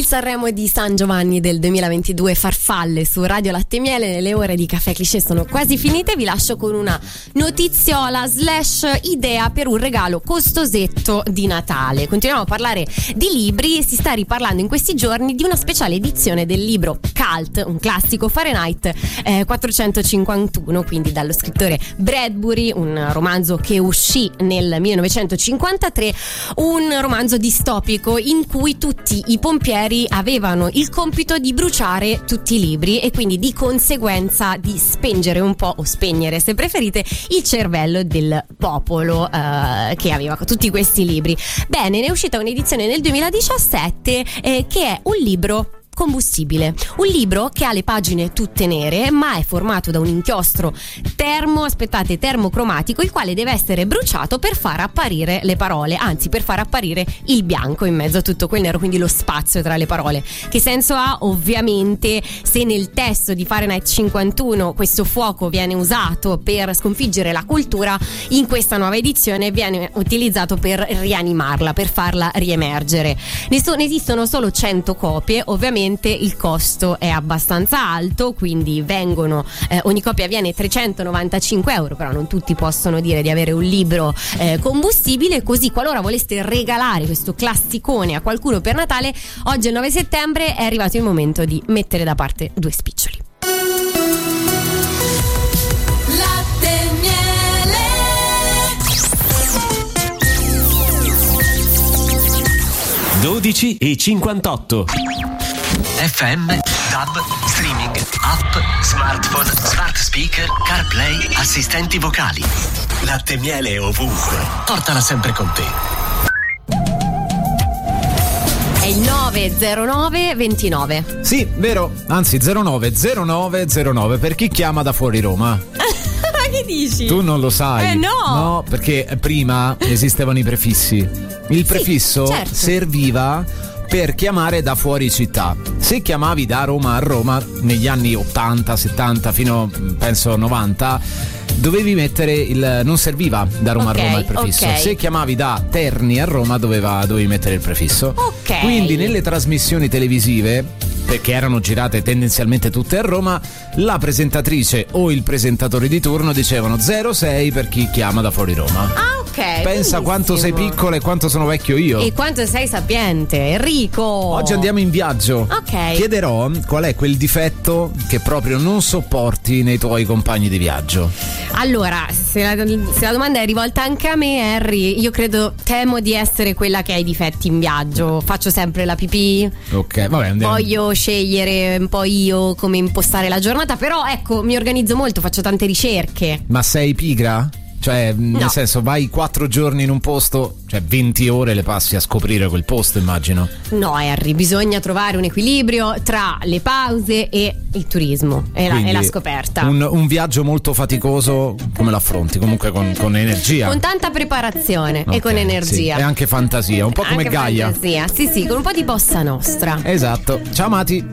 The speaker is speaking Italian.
Sanremo di San Giovanni del 2022, Farfalle su Radio Latte e Miele. Le ore di Caffè Cliché sono quasi finite. Vi lascio con una notiziola / idea per un regalo costosetto di Natale. Continuiamo a parlare di libri. Si sta riparlando in questi giorni di una speciale edizione del libro Cult, un classico, Fahrenheit 451, quindi dallo scrittore Bradbury, un romanzo che uscì nel 1953, un romanzo distopico in cui tutti i pompieri avevano il compito di bruciare tutti i libri e quindi di conseguenza di spengere un po', o spegnere se preferite, il cervello del popolo che aveva tutti questi libri. Bene, ne è uscita un'edizione nel 2017 che è un libro combustibile, un libro che ha le pagine tutte nere ma è formato da un inchiostro termocromatico, il quale deve essere bruciato per far apparire le parole, anzi per far apparire il bianco in mezzo a tutto quel nero, quindi lo spazio tra le parole. Che senso ha? Ovviamente, se nel testo di Fahrenheit 51 questo fuoco viene usato per sconfiggere la cultura, in questa nuova edizione viene utilizzato per rianimarla, per farla riemergere. Ne esistono solo 100 copie, ovviamente il costo è abbastanza alto, quindi ogni copia viene 395 euro, però non tutti possono dire di avere un libro combustibile, così qualora voleste regalare questo classicone a qualcuno per Natale, oggi è il 9 settembre, è arrivato il momento di mettere da parte 2 spiccioli. 12:58. FM, DAB, streaming, app, smartphone, smart speaker, CarPlay, assistenti vocali. Latte e miele ovunque. Portala sempre con te. È il 90929. Sì, vero, anzi 090909 per chi chiama da fuori Roma. Che dici? Tu non lo sai. No. No, perché prima esistevano i prefissi. Il prefisso certo, serviva per chiamare da fuori città. Se chiamavi da Roma a Roma negli anni 80, 70 fino penso 90, dovevi mettere non serviva da Roma a Roma il prefisso. Se chiamavi da Terni a Roma dovevi mettere il prefisso. Quindi nelle trasmissioni televisive, perché erano girate tendenzialmente tutte a Roma, la presentatrice o il presentatore di turno dicevano 06 per chi chiama da fuori Roma. Pensa benissimo. Quanto sei piccolo e quanto sono vecchio io. E quanto sei sapiente, Enrico. Oggi andiamo in viaggio. Chiederò qual è quel difetto che proprio non sopporti nei tuoi compagni di viaggio. Allora, se la domanda è rivolta anche a me, Harry, io temo di essere quella che ha i difetti in viaggio. Faccio sempre la pipì. Ok, vabbè, andiamo. Voglio scegliere un po' io come impostare la giornata, però ecco, mi organizzo molto, faccio tante ricerche. Ma sei pigra? Cioè, nel senso, vai 4 giorni in un posto, cioè 20 ore le passi a scoprire quel posto, immagino. No, Harry, bisogna trovare un equilibrio tra le pause e il turismo e la scoperta. Un viaggio molto faticoso, come l'affronti? Comunque con energia. Con tanta preparazione e con energia. Sì. E anche fantasia, un po' come anche Gaia. Fantasia, sì, con un po' di bossa nostra. Esatto. Ciao Mati.